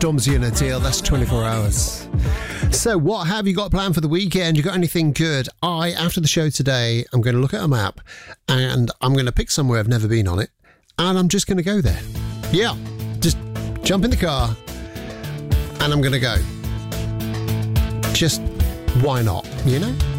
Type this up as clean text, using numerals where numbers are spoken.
Stormzy and Adele, that's 24 hours. So what have you got planned for the weekend? You got anything good? After the show today, I'm going to look at a map and I'm going to pick somewhere I've never been on it, and I'm just going to go there. Yeah, just jump in the car and I'm going to go. Just why not, you know?